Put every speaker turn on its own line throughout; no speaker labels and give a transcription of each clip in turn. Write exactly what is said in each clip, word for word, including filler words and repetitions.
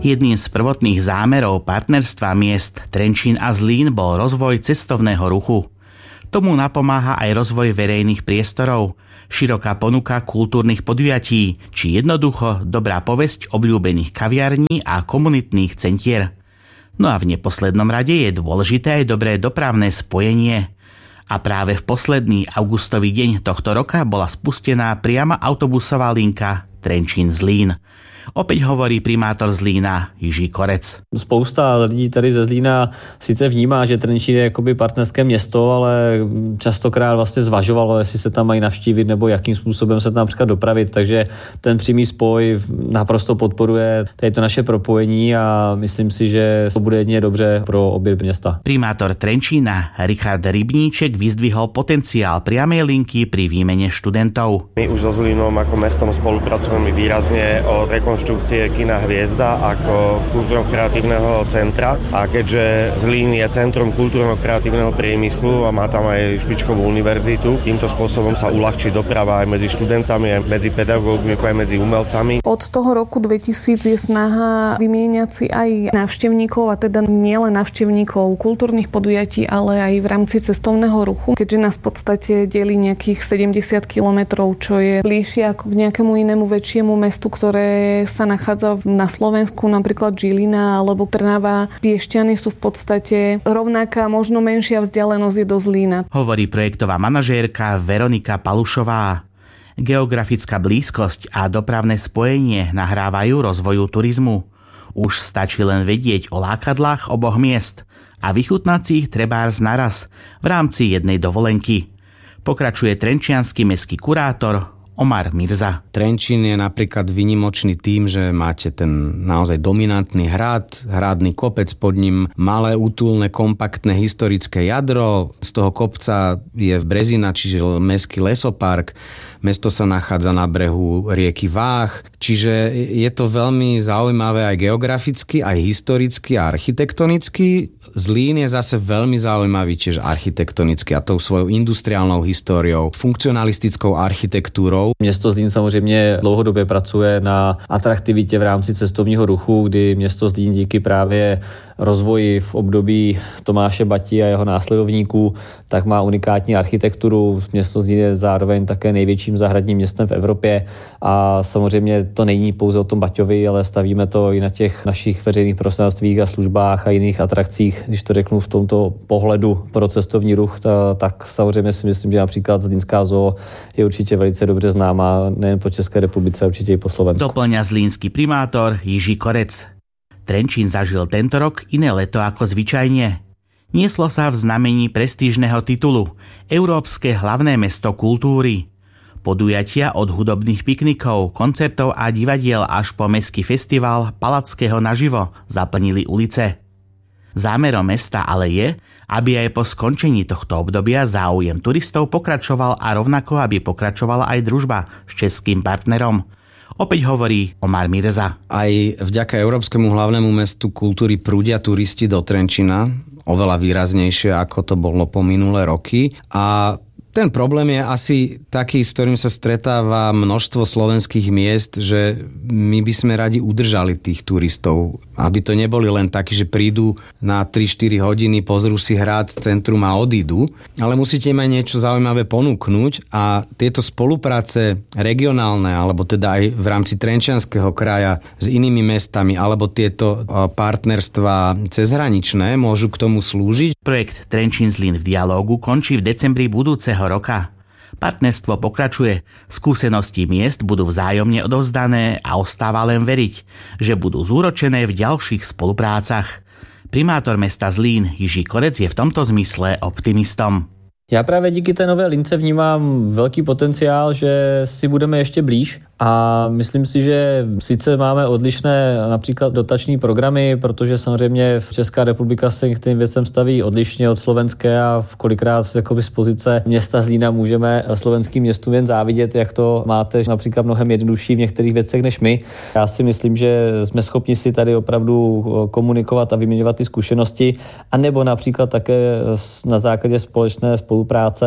Jedným z prvotných zámerov partnerstva miest Trenčín a Zlín bol rozvoj cestovného ruchu. Tomu napomáha aj rozvoj verejných priestorov, široká ponuka kultúrnych podujatí, či jednoducho dobrá povesť obľúbených kaviarní a komunitných centier. No a v neposlednom rade je dôležité aj dobré dopravné spojenie. A práve v posledný augustový deň tohto roka bola spustená priama autobusová linka Trenčín-Zlín. Opäť hovorí primátor Zlína Jiří Korec.
Spousta lidí tady ze Zlína sice vnímá, že Trenčín je jakoby partnerské město, ale častokrát vlastně zvažovalo, jestli se tam mají navštívit nebo jakým způsobem se tam například dopravit, takže ten přímý spoj naprosto podporuje tady to naše propojení a myslím si, že to bude jedně dobře pro obě města.
Primátor Trenčína Richard Rybníček vyzdvihol potenciál priamej linky pri výmene študentov.
My už so Zlínom ako mestom spolupracujeme výrazne o rekonštrukcie kina Hviezda ako kultúrno-kreatívneho centra a keďže Zlín je centrum kultúrno-kreatívneho priemyslu a má tam aj špičkovú univerzitu, týmto spôsobom sa uľahčí doprava aj medzi študentami, aj medzi pedagógmi, aj medzi umelcami.
Od toho roku dvetisíc je snaha vymieňať si aj návštevníkov, a teda nielen návštevníkov kultúrnych podujatí, ale aj v rámci cestovného ruchu, keďže nás v podstate delí nejakých sedemdesiat kilometrov, čo je bližšie ako k nejakému inému väčšiemu mestu, ktoré sa nachádza na Slovensku, napríklad Žilina alebo Trnava. Piešťany sú v podstate rovnaká, možno menšia vzdialenosť je do Zlína.
Hovorí projektová manažérka Veronika Palušová. Geografická blízkosť a dopravné spojenie nahrávajú rozvoju turizmu. Už stačí len vedieť o lákadlách oboch miest a vychutnať si ich trebárs naraz v rámci jednej dovolenky. Pokračuje trenčiansky mestský kurátor Omar Mirza.
Trenčín je napríklad výnimočný tým, že máte ten naozaj dominantný hrad, hrádny kopec, pod ním malé, útulné, kompaktné historické jadro. Z toho kopca je Brezina, čiže mestský lesopark. Mesto sa nachádza na brehu rieky Váh, čiže je to veľmi zaujímavé aj geograficky, aj historicky a architektonicky. Zlín je zase veľmi zaujímavý tiež architektonicky a tou svojou industriálnou históriou, funkcionalistickou architektúrou.
Město Zlín samozřejmě dlouhodobě pracuje na atraktivitě v rámci cestovního ruchu, kdy město Zlín díky právě rozvoji v období Tomáše Bati a jeho následovníků tak má unikátní architekturu. Město Zlín je zároveň také největším zahradním městem v Evropě a samozřejmě to není pouze o tom Baťovi, ale stavíme to i na těch našich veřejných prostranstvích a službách a jiných atrakcích. Když to řeknu v tomto pohledu pro cestovní ruch, tak samozřejmě si myslím, že například Zlínská zoo je určitě velice dobře známá nejen po České republice, určitě i po Slovensku.
Doplňa zlínsky primátor Jiří Korec. Trenčín zažil tento rok iné leto ako zvyčajne. Nieslo sa v znamení prestížneho titulu Európske hlavné mesto kultúry. Podujatia od hudobných piknikov, koncertov a divadiel až po mestský festival Palackého naživo zaplnili ulice. Zámerom mesta ale je, aby aj po skončení tohto obdobia záujem turistov pokračoval a rovnako aby pokračovala aj družba s českým partnerom. Opäť hovorí Omar Mirza.
Aj vďaka Európskemu hlavnému mestu kultúry prúdia turisti do Trenčína oveľa výraznejšie, ako to bolo po minulé roky. A ten problém je asi taký, s ktorým sa stretáva množstvo slovenských miest, že my by sme radi udržali tých turistov, aby to neboli len takí, že prídu na tri štyri hodiny, pozrú si hrad, centrum a odídu, ale musíte im aj niečo zaujímavé ponúknuť a tieto spolupráce regionálne, alebo teda aj v rámci Trenčianskeho kraja s inými mestami, alebo tieto partnerstva cezhraničné môžu k tomu slúžiť.
Projekt Trenčín-Zlín v dialógu končí v decembri budúceho roka. Partnerstvo pokračuje, skúsenosti miest budú vzájomne odovzdané a ostáva len veriť, že budú zúročené v ďalších spoluprácach. Primátor mesta Zlín Jiří Korec je v tomto zmysle optimistom.
Já právě díky té nové lince vnímám velký potenciál, že si budeme ještě blíž a myslím si, že sice máme odlišné například dotační programy, protože samozřejmě Česká republika se některým věcem staví odlišně od slovenské a v kolikrát jakoby z pozice města Zlína můžeme slovenským městům jen závidět, jak to máte například mnohem jednodušší v některých věcech než my. Já si myslím, že jsme schopni si tady opravdu komunikovat a vyměňovat ty zkušenosti, anebo například také na základě společné spolupráce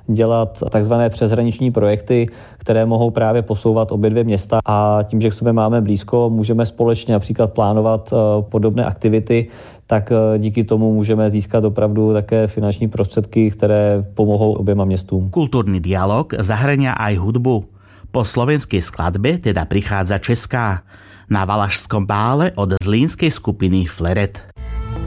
dělat takzvané přeshraniční projekty, které mohou právě posouvat obě dvě města a tím, že k sobě máme blízko, můžeme společně například plánovat podobné aktivity, tak díky tomu můžeme získat opravdu také finanční prostředky, které pomohou oběma městům.
Kultúrny dialog zahrania aj hudbu. Po slovenskej skladbe teda prichádza česká. Na Valašskom bále od zlínskej skupiny Fleret.